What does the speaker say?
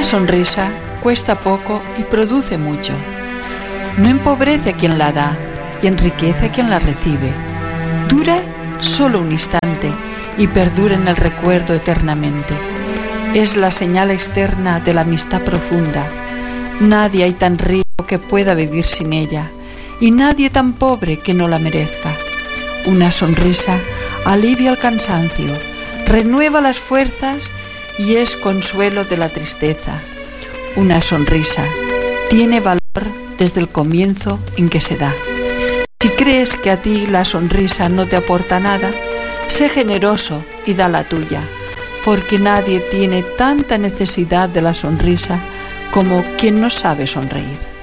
sonrisa cuesta poco y produce mucho. No empobrece a quien la da y enriquece a quien la recibe. Dura solo un instante y perdura en el recuerdo eternamente. Es la señal externa de la amistad profunda. Nadie hay tan rico que pueda vivir sin ella, y nadie tan pobre que no la merezca. Una sonrisa alivia el cansancio, renueva las fuerzas y es consuelo de la tristeza. Una sonrisa tiene valor desde el comienzo en que se da. Si crees que a ti la sonrisa no te aporta nada, sé generoso y da la tuya, porque nadie tiene tanta necesidad de la sonrisa como quien no sabe sonreír.